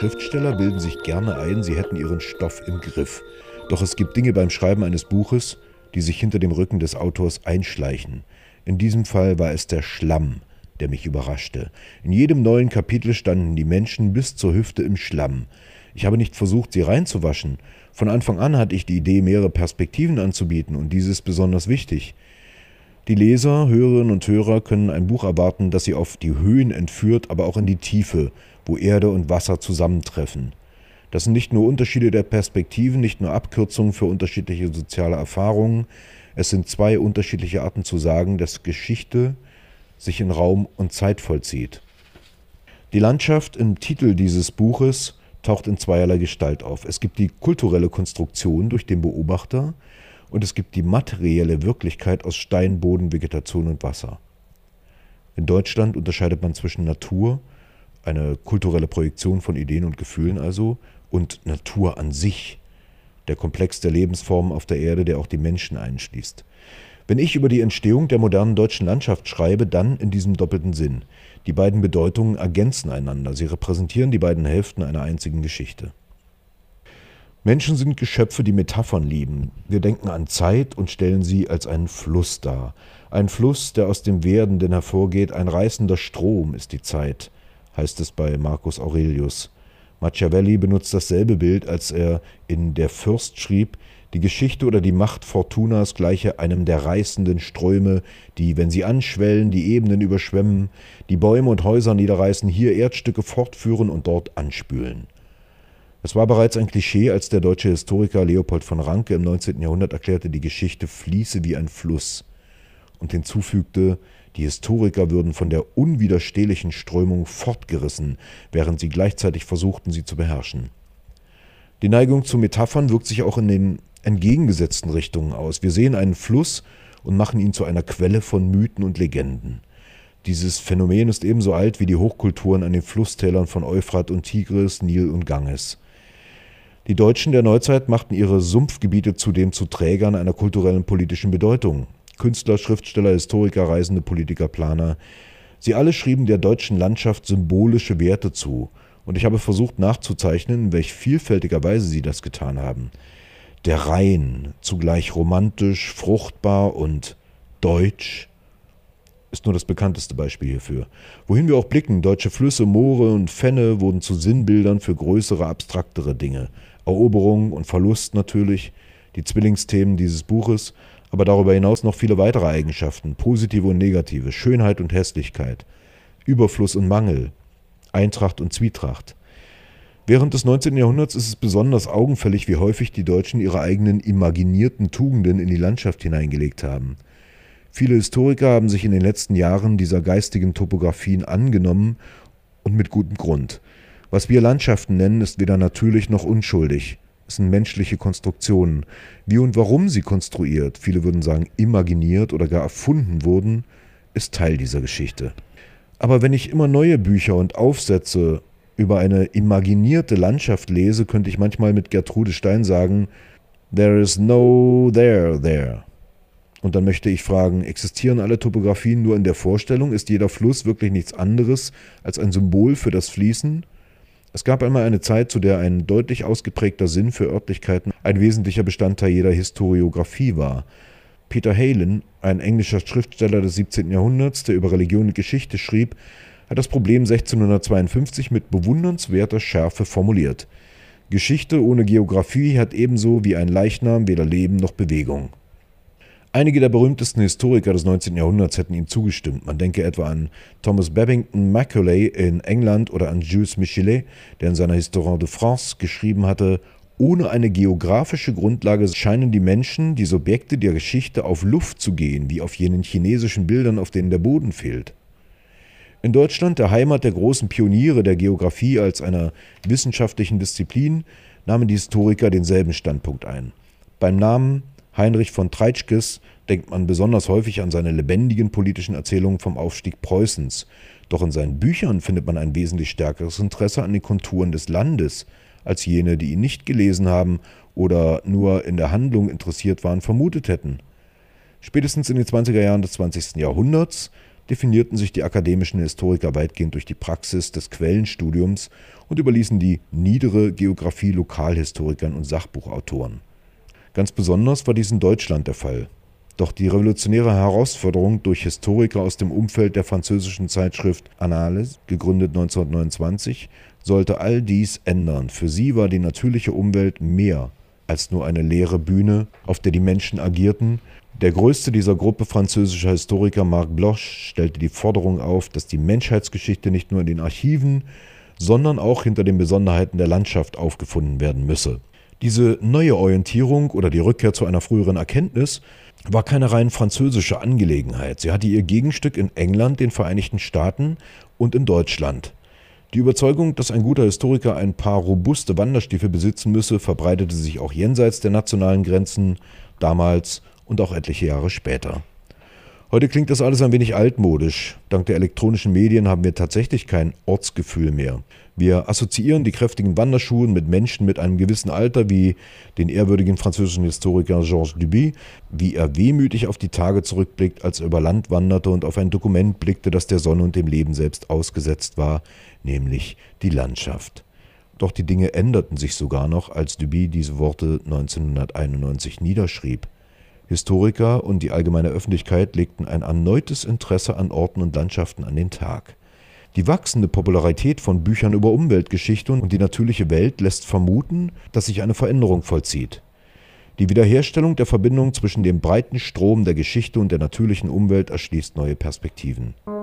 Schriftsteller bilden sich gerne ein, sie hätten ihren Stoff im Griff. Doch es gibt Dinge beim Schreiben eines Buches, die sich hinter dem Rücken des Autors einschleichen. In diesem Fall war es der Schlamm, der mich überraschte. In jedem neuen Kapitel standen die Menschen bis zur Hüfte im Schlamm. Ich habe nicht versucht, sie reinzuwaschen. Von Anfang an hatte ich die Idee, mehrere Perspektiven anzubieten, und dies ist besonders wichtig. Die Leser, Hörerinnen und Hörer können ein Buch erwarten, das sie auf die Höhen entführt, aber auch in die Tiefe, wo Erde und Wasser zusammentreffen. Das sind nicht nur Unterschiede der Perspektiven, nicht nur Abkürzungen für unterschiedliche soziale Erfahrungen, es sind zwei unterschiedliche Arten zu sagen, dass Geschichte sich in Raum und Zeit vollzieht. Die Landschaft im Titel dieses Buches taucht in zweierlei Gestalt auf. Es gibt die kulturelle Konstruktion durch den Beobachter und es gibt die materielle Wirklichkeit aus Stein, Boden, Vegetation und Wasser. In Deutschland unterscheidet man zwischen Natur, eine kulturelle Projektion von Ideen und Gefühlen also, und Natur an sich, der Komplex der Lebensformen auf der Erde, der auch die Menschen einschließt. Wenn ich über die Entstehung der modernen deutschen Landschaft schreibe, dann in diesem doppelten Sinn. Die beiden Bedeutungen ergänzen einander, sie repräsentieren die beiden Hälften einer einzigen Geschichte. Menschen sind Geschöpfe, die Metaphern lieben. Wir denken an Zeit und stellen sie als einen Fluss dar. Ein Fluss, der aus dem Werdenden hervorgeht, ein reißender Strom ist die Zeit, heißt es bei Marcus Aurelius. Machiavelli benutzt dasselbe Bild, als er in Der Fürst schrieb, die Geschichte oder die Macht Fortunas gleiche einem der reißenden Ströme, die, wenn sie anschwellen, die Ebenen überschwemmen, die Bäume und Häuser niederreißen, hier Erdstücke fortführen und dort anspülen. Es war bereits ein Klischee, als der deutsche Historiker Leopold von Ranke im 19. Jahrhundert erklärte, die Geschichte fließe wie ein Fluss und hinzufügte, die Historiker würden von der unwiderstehlichen Strömung fortgerissen, während sie gleichzeitig versuchten, sie zu beherrschen. Die Neigung zu Metaphern wirkt sich auch in den entgegengesetzten Richtungen aus. Wir sehen einen Fluss und machen ihn zu einer Quelle von Mythen und Legenden. Dieses Phänomen ist ebenso alt wie die Hochkulturen an den Flusstälern von Euphrat und Tigris, Nil und Ganges. Die Deutschen der Neuzeit machten ihre Sumpfgebiete zudem zu Trägern einer kulturellen politischen Bedeutung. Künstler, Schriftsteller, Historiker, Reisende, Politiker, Planer. Sie alle schrieben der deutschen Landschaft symbolische Werte zu. Und ich habe versucht nachzuzeichnen, in welch vielfältiger Weise sie das getan haben. Der Rhein, zugleich romantisch, fruchtbar und deutsch, ist nur das bekannteste Beispiel hierfür. Wohin wir auch blicken, deutsche Flüsse, Moore und Fenne wurden zu Sinnbildern für größere, abstraktere Dinge. Eroberung und Verlust natürlich, die Zwillingsthemen dieses Buches, aber darüber hinaus noch viele weitere Eigenschaften, positive und negative, Schönheit und Hässlichkeit, Überfluss und Mangel, Eintracht und Zwietracht. Während des 19. Jahrhunderts ist es besonders augenfällig, wie häufig die Deutschen ihre eigenen imaginierten Tugenden in die Landschaft hineingelegt haben. Viele Historiker haben sich in den letzten Jahren dieser geistigen Topographien angenommen und mit gutem Grund. Was wir Landschaften nennen, ist weder natürlich noch unschuldig. Es sind menschliche Konstruktionen. Wie und warum sie konstruiert, viele würden sagen imaginiert oder gar erfunden wurden, ist Teil dieser Geschichte. Aber wenn ich immer neue Bücher und Aufsätze über eine imaginierte Landschaft lese, könnte ich manchmal mit Gertrude Stein sagen, "There is no there there." Und dann möchte ich fragen, existieren alle Topografien nur in der Vorstellung? Ist jeder Fluss wirklich nichts anderes als ein Symbol für das Fließen? Es gab einmal eine Zeit, zu der ein deutlich ausgeprägter Sinn für Örtlichkeiten ein wesentlicher Bestandteil jeder Historiographie war. Peter Heylen, ein englischer Schriftsteller des 17. Jahrhunderts, der über Religion und Geschichte schrieb, hat das Problem 1652 mit bewundernswerter Schärfe formuliert. Geschichte ohne Geographie hat ebenso wie ein Leichnam weder Leben noch Bewegung. Einige der berühmtesten Historiker des 19. Jahrhunderts hätten ihm zugestimmt. Man denke etwa an Thomas Babington Macaulay in England oder an Jules Michelet, der in seiner Histoire de France geschrieben hatte, ohne eine geografische Grundlage scheinen die Menschen, die Subjekte der Geschichte, auf Luft zu gehen, wie auf jenen chinesischen Bildern, auf denen der Boden fehlt. In Deutschland, der Heimat der großen Pioniere der Geographie als einer wissenschaftlichen Disziplin, nahmen die Historiker denselben Standpunkt ein. Beim Namen Heinrich von Treitschkes denkt man besonders häufig an seine lebendigen politischen Erzählungen vom Aufstieg Preußens. Doch in seinen Büchern findet man ein wesentlich stärkeres Interesse an den Konturen des Landes, als jene, die ihn nicht gelesen haben oder nur in der Handlung interessiert waren, vermutet hätten. Spätestens in den 20er Jahren des 20. Jahrhunderts definierten sich die akademischen Historiker weitgehend durch die Praxis des Quellenstudiums und überließen die niedere Geographie Lokalhistorikern und Sachbuchautoren. Ganz besonders war dies in Deutschland der Fall. Doch die revolutionäre Herausforderung durch Historiker aus dem Umfeld der französischen Zeitschrift Annales, gegründet 1929, sollte all dies ändern. Für sie war die natürliche Umwelt mehr als nur eine leere Bühne, auf der die Menschen agierten. Der größte dieser Gruppe französischer Historiker, Marc Bloch, stellte die Forderung auf, dass die Menschheitsgeschichte nicht nur in den Archiven, sondern auch hinter den Besonderheiten der Landschaft aufgefunden werden müsse. Diese neue Orientierung oder die Rückkehr zu einer früheren Erkenntnis war keine rein französische Angelegenheit. Sie hatte ihr Gegenstück in England, den Vereinigten Staaten und in Deutschland. Die Überzeugung, dass ein guter Historiker ein paar robuste Wanderstiefel besitzen müsse, verbreitete sich auch jenseits der nationalen Grenzen, damals und auch etliche Jahre später. Heute klingt das alles ein wenig altmodisch. Dank der elektronischen Medien haben wir tatsächlich kein Ortsgefühl mehr. Wir assoziieren die kräftigen Wanderschuhe mit Menschen mit einem gewissen Alter, wie den ehrwürdigen französischen Historiker Georges Duby, wie er wehmütig auf die Tage zurückblickt, als er über Land wanderte und auf ein Dokument blickte, das der Sonne und dem Leben selbst ausgesetzt war, nämlich die Landschaft. Doch die Dinge änderten sich sogar noch, als Duby diese Worte 1991 niederschrieb. Historiker und die allgemeine Öffentlichkeit legten ein erneutes Interesse an Orten und Landschaften an den Tag. Die wachsende Popularität von Büchern über Umweltgeschichte und die natürliche Welt lässt vermuten, dass sich eine Veränderung vollzieht. Die Wiederherstellung der Verbindung zwischen dem breiten Strom der Geschichte und der natürlichen Umwelt erschließt neue Perspektiven.